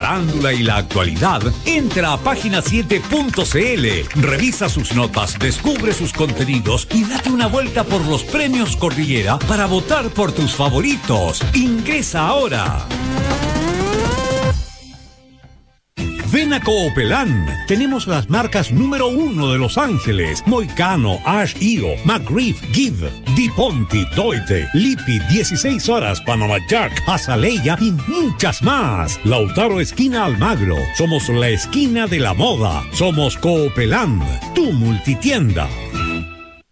farándula y la actualidad, entra a página7.cl, revisa sus notas, descubre sus contenidos y date una vuelta por los premios Cordillera para votar por tus favoritos. Ingresa ahora. Ven a Coopelán. Tenemos las marcas número 1 de Los Ángeles: Moicano, Ash Io, McGriff, Give, Di Ponti, Doite, Lippi, 16 horas, Panama Jack, Azaleia y muchas más. Lautaro esquina Almagro. Somos la esquina de la moda. Somos Coopelán, tu multitienda.